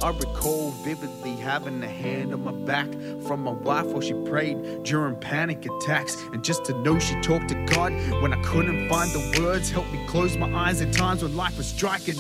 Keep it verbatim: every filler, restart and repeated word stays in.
I recall vividly having a hand on my back from my wife while she prayed during panic attacks. And just to know she talked to God when I couldn't find the words, helped me close my eyes at times when life was striking